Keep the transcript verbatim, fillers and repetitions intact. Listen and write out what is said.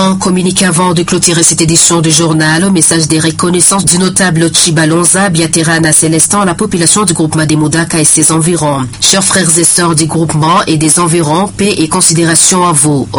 Un communiqué avant de clôturer cette édition du journal, au message des reconnaissances du notable Chibalonza Biaterana Célestin à la population du groupement des Moudaka et ses environs. Chers frères et sœurs du groupement et des environs, paix et considération à vous.